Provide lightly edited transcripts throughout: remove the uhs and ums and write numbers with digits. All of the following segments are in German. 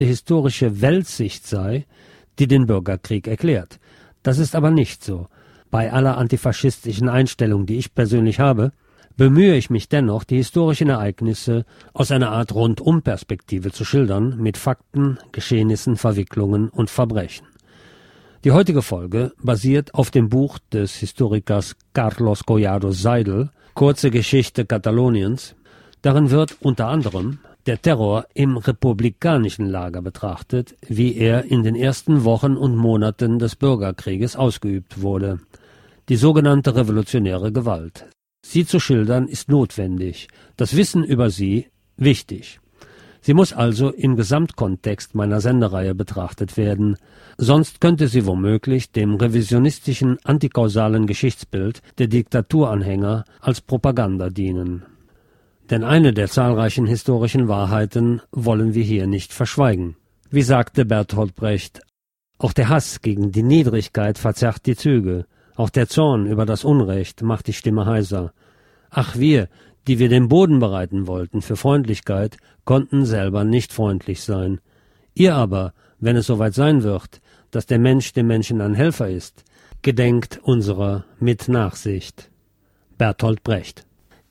historische Weltsicht sei, die den Bürgerkrieg erklärt. Das ist aber nicht so. Bei aller antifaschistischen Einstellung, die ich persönlich habe, bemühe ich mich dennoch, die historischen Ereignisse aus einer Art Rundum-Perspektive zu schildern, mit Fakten, Geschehnissen, Verwicklungen und Verbrechen. Die heutige Folge basiert auf dem Buch des Historikers Carlos Collado Seidel, Kurze Geschichte Kataloniens. Darin wird unter anderem der Terror im republikanischen Lager betrachtet, wie er in den ersten Wochen und Monaten des Bürgerkrieges ausgeübt wurde. Die sogenannte revolutionäre Gewalt. Sie zu schildern ist notwendig, das Wissen über sie wichtig. Sie muss also im Gesamtkontext meiner Sendereihe betrachtet werden, sonst könnte sie womöglich dem revisionistischen antikausalen Geschichtsbild der Diktaturanhänger als Propaganda dienen. Denn eine der zahlreichen historischen Wahrheiten wollen wir hier nicht verschweigen. Wie sagte Bertolt Brecht, auch der Hass gegen die Niedrigkeit verzerrt die Züge, auch der Zorn über das Unrecht macht die Stimme heiser. Ach wir, die wir den Boden bereiten wollten für Freundlichkeit, konnten selber nicht freundlich sein. Ihr aber, wenn es soweit sein wird, dass der Mensch dem Menschen ein Helfer ist, gedenkt unserer mit Nachsicht. Bertolt Brecht.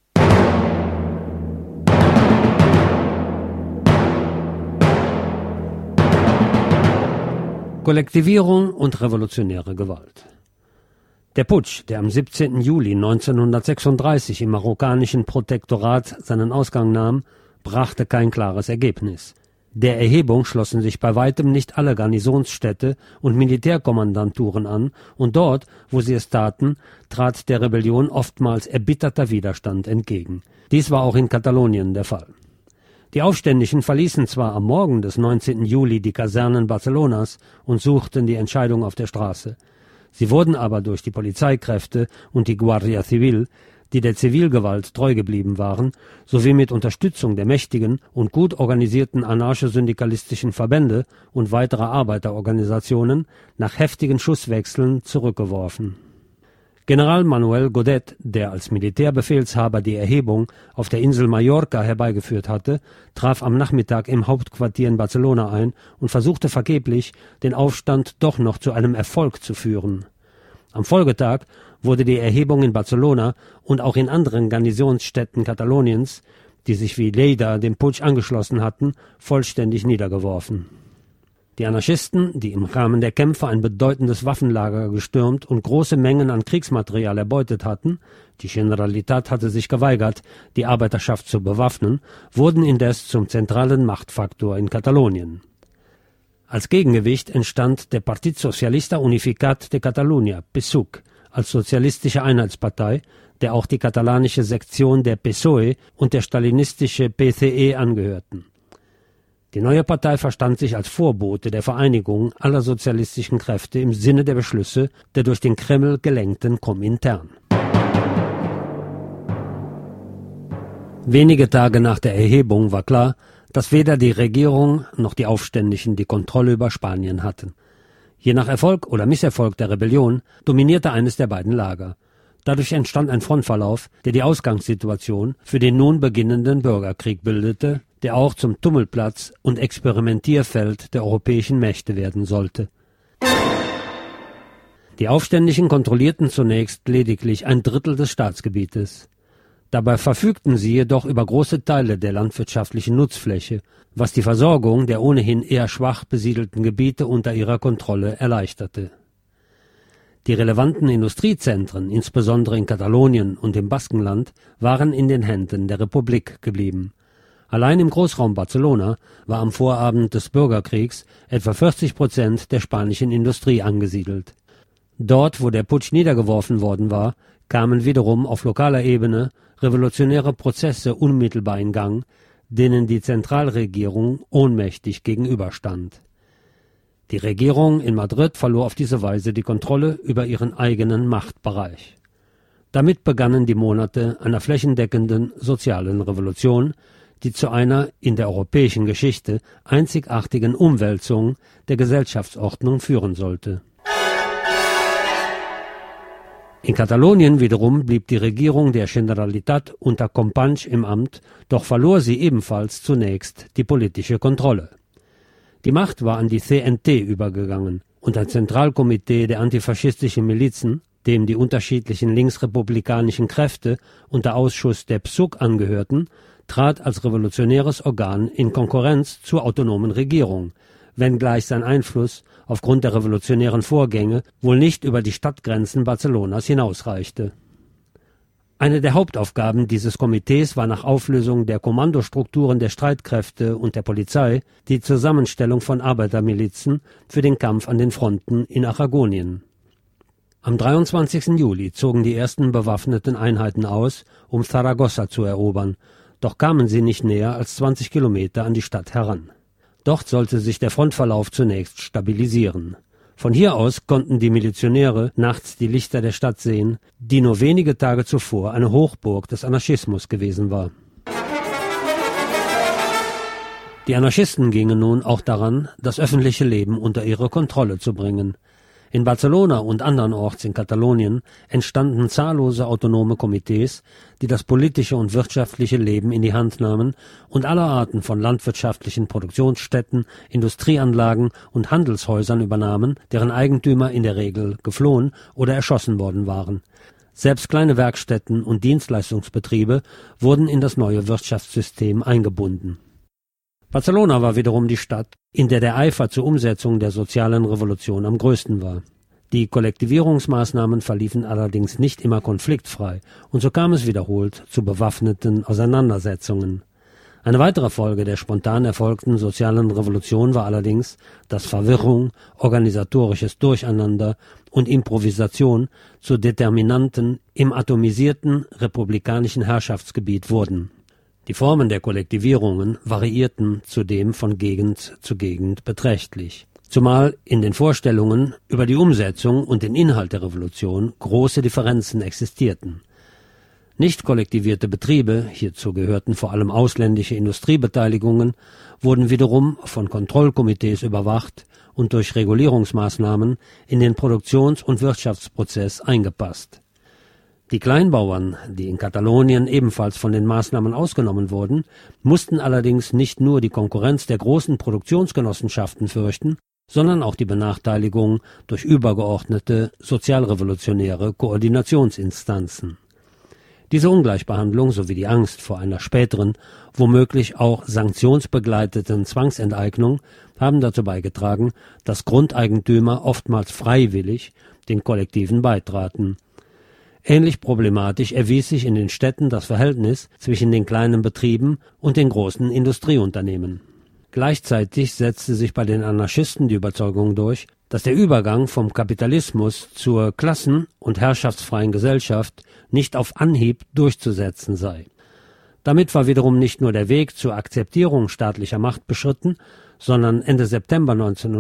Kollektivierung und revolutionäre Gewalt. Der Putsch, der am 17. Juli 1936 im marokkanischen Protektorat seinen Ausgang nahm, brachte kein klares Ergebnis. Der Erhebung schlossen sich bei weitem nicht alle Garnisonsstädte und Militärkommandanturen an, und dort, wo sie es taten, trat der Rebellion oftmals erbitterter Widerstand entgegen. Dies war auch in Katalonien der Fall. Die Aufständischen verließen zwar am Morgen des 19. Juli die Kasernen Barcelonas und suchten die Entscheidung auf der Straße. Sie wurden aber durch die Polizeikräfte und die Guardia Civil, die der Zivilgewalt treu geblieben waren, sowie mit Unterstützung der mächtigen und gut organisierten anarcho-syndikalistischen Verbände und weiterer Arbeiterorganisationen, nach heftigen Schusswechseln zurückgeworfen. General Manuel Godet, der als Militärbefehlshaber die Erhebung auf der Insel Mallorca herbeigeführt hatte, traf am Nachmittag im Hauptquartier in Barcelona ein und versuchte vergeblich, den Aufstand doch noch zu einem Erfolg zu führen. Am Folgetag wurde die Erhebung in Barcelona und auch in anderen Garnisonsstädten Kataloniens, die sich wie Lleida dem Putsch angeschlossen hatten, vollständig niedergeworfen. Die Anarchisten, die im Rahmen der Kämpfe ein bedeutendes Waffenlager gestürmt und große Mengen an Kriegsmaterial erbeutet hatten, die Generalitat hatte sich geweigert, die Arbeiterschaft zu bewaffnen, wurden indes zum zentralen Machtfaktor in Katalonien. Als Gegengewicht entstand der Partit Socialista Unificat de Catalunya, PSUC, als sozialistische Einheitspartei, der auch die katalanische Sektion der PSOE und der stalinistische PCE angehörten. Die neue Partei verstand sich als Vorbote der Vereinigung aller sozialistischen Kräfte im Sinne der Beschlüsse der durch den Kreml gelenkten Komintern. Wenige Tage nach der Erhebung war klar, dass weder die Regierung noch die Aufständischen die Kontrolle über Spanien hatten. Je nach Erfolg oder Misserfolg der Rebellion dominierte eines der beiden Lager. Dadurch entstand ein Frontverlauf, der die Ausgangssituation für den nun beginnenden Bürgerkrieg bildete, der auch zum Tummelplatz und Experimentierfeld der europäischen Mächte werden sollte. Die Aufständischen kontrollierten zunächst lediglich 1/3 des Staatsgebietes. Dabei verfügten sie jedoch über große Teile der landwirtschaftlichen Nutzfläche, was die Versorgung der ohnehin eher schwach besiedelten Gebiete unter ihrer Kontrolle erleichterte. Die relevanten Industriezentren, insbesondere in Katalonien und im Baskenland, waren in den Händen der Republik geblieben. Allein im Großraum Barcelona war am Vorabend des Bürgerkriegs etwa 40% der spanischen Industrie angesiedelt. Dort, wo der Putsch niedergeworfen worden war, kamen wiederum auf lokaler Ebene revolutionäre Prozesse unmittelbar in Gang, denen die Zentralregierung ohnmächtig gegenüberstand. Die Regierung in Madrid verlor auf diese Weise die Kontrolle über ihren eigenen Machtbereich. Damit begannen die Monate einer flächendeckenden sozialen Revolution, die zu einer in der europäischen Geschichte einzigartigen Umwälzung der Gesellschaftsordnung führen sollte. In Katalonien wiederum blieb die Regierung der Generalitat unter Companys im Amt, doch verlor sie ebenfalls zunächst die politische Kontrolle. Die Macht war an die CNT übergegangen und ein Zentralkomitee der antifaschistischen Milizen, dem die unterschiedlichen linksrepublikanischen Kräfte und der Ausschuss der PSUK angehörten, trat als revolutionäres Organ in Konkurrenz zur autonomen Regierung, wenngleich sein Einfluss aufgrund der revolutionären Vorgänge wohl nicht über die Stadtgrenzen Barcelonas hinausreichte. Eine der Hauptaufgaben dieses Komitees war nach Auflösung der Kommandostrukturen der Streitkräfte und der Polizei die Zusammenstellung von Arbeitermilizen für den Kampf an den Fronten in Aragonien. Am 23. Juli zogen die ersten bewaffneten Einheiten aus, um Zaragoza zu erobern, doch kamen sie nicht näher als 20 Kilometer an die Stadt heran. Dort sollte sich der Frontverlauf zunächst stabilisieren. Von hier aus konnten die Milizionäre nachts die Lichter der Stadt sehen, die nur wenige Tage zuvor eine Hochburg des Anarchismus gewesen war. Die Anarchisten gingen nun auch daran, das öffentliche Leben unter ihre Kontrolle zu bringen. In Barcelona und andernorts in Katalonien entstanden zahllose autonome Komitees, die das politische und wirtschaftliche Leben in die Hand nahmen und alle Arten von landwirtschaftlichen Produktionsstätten, Industrieanlagen und Handelshäusern übernahmen, deren Eigentümer in der Regel geflohen oder erschossen worden waren. Selbst kleine Werkstätten und Dienstleistungsbetriebe wurden in das neue Wirtschaftssystem eingebunden. Barcelona war wiederum die Stadt, in der der Eifer zur Umsetzung der sozialen Revolution am größten war. Die Kollektivierungsmaßnahmen verliefen allerdings nicht immer konfliktfrei, und so kam es wiederholt zu bewaffneten Auseinandersetzungen. Eine weitere Folge der spontan erfolgten sozialen Revolution war allerdings, dass Verwirrung, organisatorisches Durcheinander und Improvisation zu Determinanten im atomisierten republikanischen Herrschaftsgebiet wurden. Die Formen der Kollektivierungen variierten zudem von Gegend zu Gegend beträchtlich, zumal in den Vorstellungen über die Umsetzung und den Inhalt der Revolution große Differenzen existierten. Nicht kollektivierte Betriebe, hierzu gehörten vor allem ausländische Industriebeteiligungen, wurden wiederum von Kontrollkomitees überwacht und durch Regulierungsmaßnahmen in den Produktions- und Wirtschaftsprozess eingepasst. Die Kleinbauern, die in Katalonien ebenfalls von den Maßnahmen ausgenommen wurden, mussten allerdings nicht nur die Konkurrenz der großen Produktionsgenossenschaften fürchten, sondern auch die Benachteiligung durch übergeordnete sozialrevolutionäre Koordinationsinstanzen. Diese Ungleichbehandlung sowie die Angst vor einer späteren, womöglich auch sanktionsbegleiteten Zwangsenteignung haben dazu beigetragen, dass Grundeigentümer oftmals freiwillig den Kollektiven beitraten. Ähnlich problematisch erwies sich in den Städten das Verhältnis zwischen den kleinen Betrieben und den großen Industrieunternehmen. Gleichzeitig setzte sich bei den Anarchisten die Überzeugung durch, dass der Übergang vom Kapitalismus zur klassen- und herrschaftsfreien Gesellschaft nicht auf Anhieb durchzusetzen sei. Damit war wiederum nicht nur der Weg zur Akzeptierung staatlicher Macht beschritten, sondern Ende September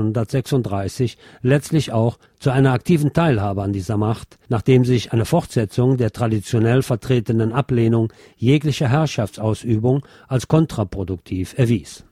1936 letztlich auch zu einer aktiven Teilhabe an dieser Macht, nachdem sich eine Fortsetzung der traditionell vertretenen Ablehnung jeglicher Herrschaftsausübung als kontraproduktiv erwies.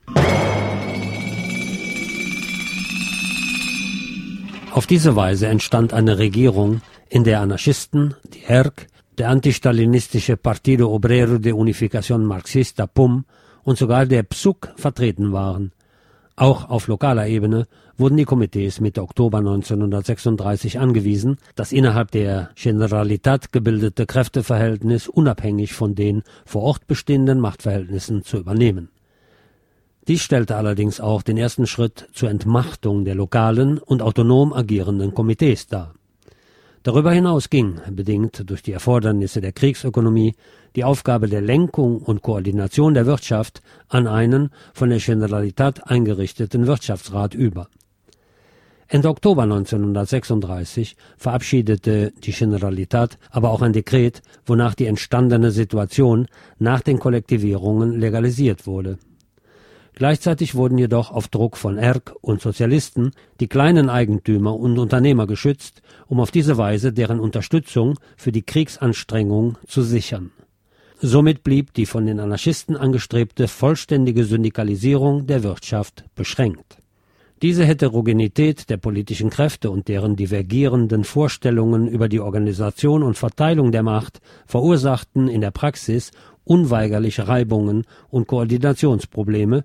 Auf diese Weise entstand eine Regierung, in der Anarchisten, die ERC, der antistalinistische Partido Obrero de Unificación Marxista PUM und sogar der PSUK vertreten waren. Auch auf lokaler Ebene wurden die Komitees Mitte Oktober 1936 angewiesen, das innerhalb der Generalitat gebildete Kräfteverhältnis unabhängig von den vor Ort bestehenden Machtverhältnissen zu übernehmen. Dies stellte allerdings auch den ersten Schritt zur Entmachtung der lokalen und autonom agierenden Komitees dar. Darüber hinaus ging, bedingt durch die Erfordernisse der Kriegsökonomie, die Aufgabe der Lenkung und Koordination der Wirtschaft an einen von der Generalitat eingerichteten Wirtschaftsrat über. Ende Oktober 1936 verabschiedete die Generalitat aber auch ein Dekret, wonach die entstandene Situation nach den Kollektivierungen legalisiert wurde. Gleichzeitig wurden jedoch auf Druck von ERC und Sozialisten die kleinen Eigentümer und Unternehmer geschützt, um auf diese Weise deren Unterstützung für die Kriegsanstrengung zu sichern. Somit blieb die von den Anarchisten angestrebte vollständige Syndikalisierung der Wirtschaft beschränkt. Diese Heterogenität der politischen Kräfte und deren divergierenden Vorstellungen über die Organisation und Verteilung der Macht verursachten in der Praxis unweigerlich Reibungen und Koordinationsprobleme,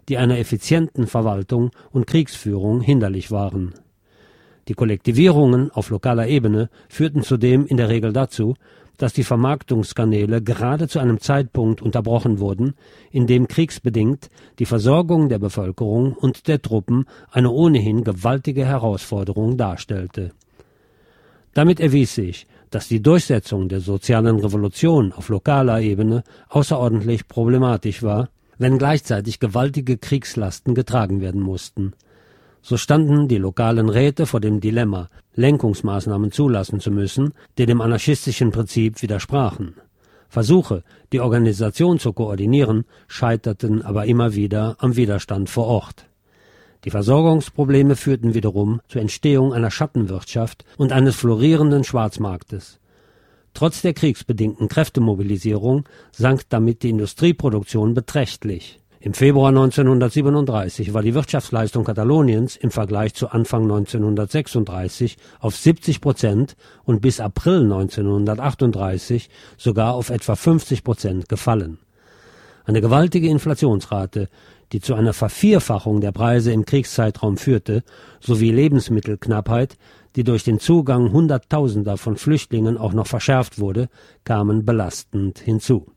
die einer effizienten Verwaltung und Kriegsführung hinderlich waren. Die Kollektivierungen auf lokaler Ebene führten zudem in der Regel dazu, dass die Vermarktungskanäle gerade zu einem Zeitpunkt unterbrochen wurden, in dem kriegsbedingt die Versorgung der Bevölkerung und der Truppen eine ohnehin gewaltige Herausforderung darstellte. Damit erwies sich, dass die Durchsetzung der sozialen Revolution auf lokaler Ebene außerordentlich problematisch war, wenn gleichzeitig gewaltige Kriegslasten getragen werden mussten. So standen die lokalen Räte vor dem Dilemma, Lenkungsmaßnahmen zulassen zu müssen, die dem anarchistischen Prinzip widersprachen. Versuche, die Organisation zu koordinieren, scheiterten aber immer wieder am Widerstand vor Ort. Die Versorgungsprobleme führten wiederum zur Entstehung einer Schattenwirtschaft und eines florierenden Schwarzmarktes. Trotz der kriegsbedingten Kräftemobilisierung sank damit die Industrieproduktion beträchtlich. Im Februar 1937 war die Wirtschaftsleistung Kataloniens im Vergleich zu Anfang 1936 auf 70% und bis April 1938 sogar auf etwa 50% gefallen. Eine gewaltige Inflationsrate, die zu einer Vervierfachung der Preise im Kriegszeitraum führte, sowie Lebensmittelknappheit, die durch den Zugang Hunderttausender von Flüchtlingen auch noch verschärft wurde, kamen belastend hinzu.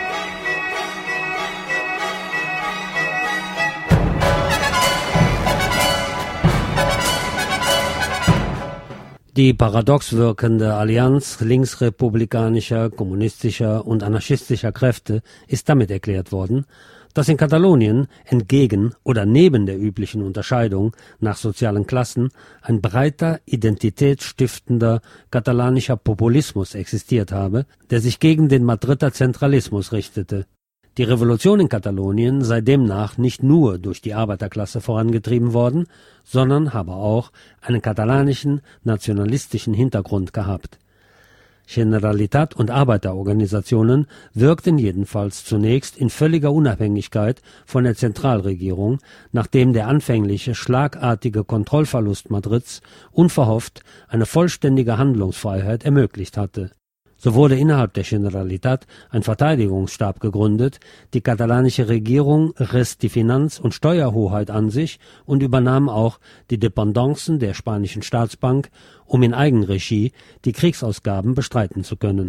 Die paradox wirkende Allianz linksrepublikanischer, kommunistischer und anarchistischer Kräfte ist damit erklärt worden, dass in Katalonien entgegen oder neben der üblichen Unterscheidung nach sozialen Klassen ein breiter, identitätsstiftender katalanischer Populismus existiert habe, der sich gegen den Madrider Zentralismus richtete. Die Revolution in Katalonien sei demnach nicht nur durch die Arbeiterklasse vorangetrieben worden, sondern habe auch einen katalanischen, nationalistischen Hintergrund gehabt. Generalitat und Arbeiterorganisationen wirkten jedenfalls zunächst in völliger Unabhängigkeit von der Zentralregierung, nachdem der anfängliche schlagartige Kontrollverlust Madrids unverhofft eine vollständige Handlungsfreiheit ermöglicht hatte. So wurde innerhalb der Generalitat ein Verteidigungsstab gegründet, die katalanische Regierung riss die Finanz- und Steuerhoheit an sich und übernahm auch die Dependancen der spanischen Staatsbank, um in Eigenregie die Kriegsausgaben bestreiten zu können.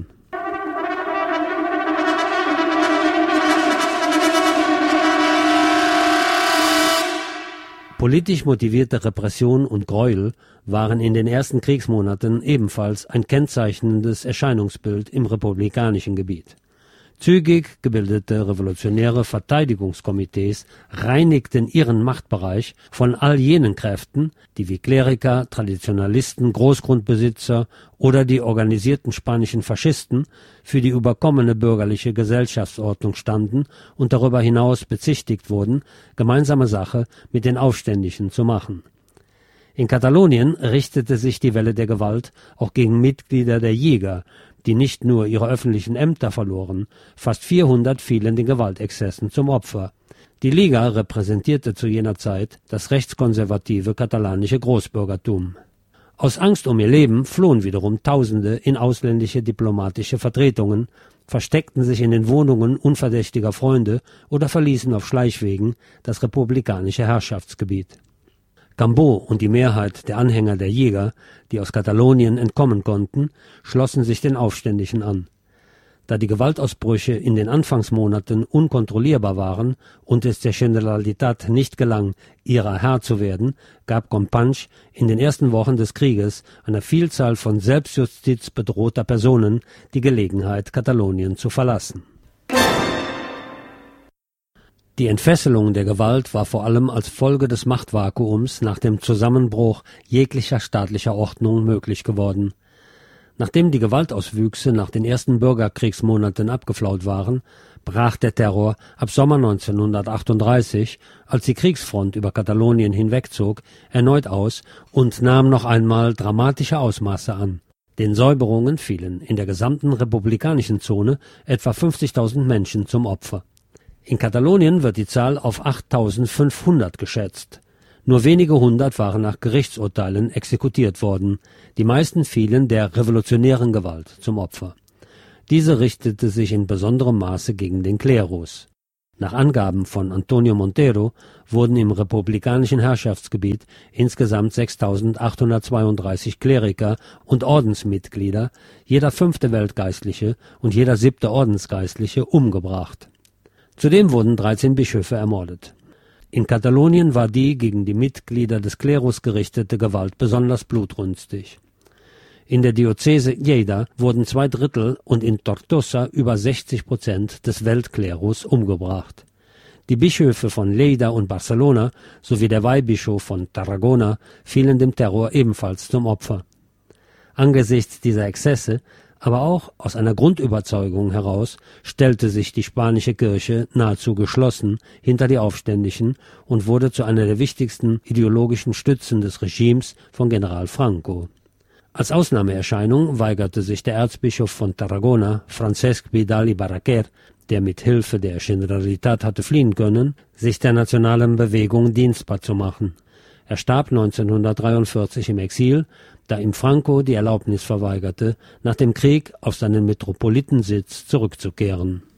Politisch motivierte Repression und Gräuel waren in den ersten Kriegsmonaten ebenfalls ein kennzeichnendes Erscheinungsbild im republikanischen Gebiet. Zügig gebildete revolutionäre Verteidigungskomitees reinigten ihren Machtbereich von all jenen Kräften, die wie Kleriker, Traditionalisten, Großgrundbesitzer oder die organisierten spanischen Faschisten für die überkommene bürgerliche Gesellschaftsordnung standen und darüber hinaus bezichtigt wurden, gemeinsame Sache mit den Aufständischen zu machen. In Katalonien richtete sich die Welle der Gewalt auch gegen Mitglieder der Jäger, die nicht nur ihre öffentlichen Ämter verloren, fast 400 fielen den Gewaltexzessen zum Opfer. Die Liga repräsentierte zu jener Zeit das rechtskonservative katalanische Großbürgertum. Aus Angst um ihr Leben flohen wiederum Tausende in ausländische diplomatische Vertretungen, versteckten sich in den Wohnungen unverdächtiger Freunde oder verließen auf Schleichwegen das republikanische Herrschaftsgebiet. Cambó und die Mehrheit der Anhänger der Jäger, die aus Katalonien entkommen konnten, schlossen sich den Aufständischen an. Da die Gewaltausbrüche in den Anfangsmonaten unkontrollierbar waren und es der Generalitat nicht gelang, ihrer Herr zu werden, gab Companys in den ersten Wochen des Krieges einer Vielzahl von Selbstjustiz bedrohter Personen die Gelegenheit, Katalonien zu verlassen. Die Entfesselung der Gewalt war vor allem als Folge des Machtvakuums nach dem Zusammenbruch jeglicher staatlicher Ordnung möglich geworden. Nachdem die Gewaltauswüchse nach den ersten Bürgerkriegsmonaten abgeflaut waren, brach der Terror ab Sommer 1938, als die Kriegsfront über Katalonien hinwegzog, erneut aus und nahm noch einmal dramatische Ausmaße an. Den Säuberungen fielen in der gesamten republikanischen Zone etwa 50.000 Menschen zum Opfer. In Katalonien wird die Zahl auf 8.500 geschätzt. Nur wenige hundert waren nach Gerichtsurteilen exekutiert worden. Die meisten fielen der revolutionären Gewalt zum Opfer. Diese richtete sich in besonderem Maße gegen den Klerus. Nach Angaben von Antonio Montero wurden im republikanischen Herrschaftsgebiet insgesamt 6.832 Kleriker und Ordensmitglieder, jeder 5. Weltgeistliche und jeder 7. Ordensgeistliche umgebracht. Zudem wurden 13 Bischöfe ermordet. In Katalonien war die gegen die Mitglieder des Klerus gerichtete Gewalt besonders blutrünstig. In der Diözese Lleida wurden 2/3 und in Tortosa über 60% des Weltklerus umgebracht. Die Bischöfe von Lleida und Barcelona sowie der Weihbischof von Tarragona fielen dem Terror ebenfalls zum Opfer. Angesichts dieser Exzesse, aber auch aus einer Grundüberzeugung heraus, stellte sich die spanische Kirche nahezu geschlossen hinter die Aufständischen und wurde zu einer der wichtigsten ideologischen Stützen des Regimes von General Franco. Als Ausnahmeerscheinung weigerte sich der Erzbischof von Tarragona, Francesc Vidal y Barraquer, der mit Hilfe der Generalitat hatte fliehen können, sich der nationalen Bewegung dienstbar zu machen. Er starb 1943 im Exil, da ihm Franco die Erlaubnis verweigerte, nach dem Krieg auf seinen Metropolitensitz zurückzukehren.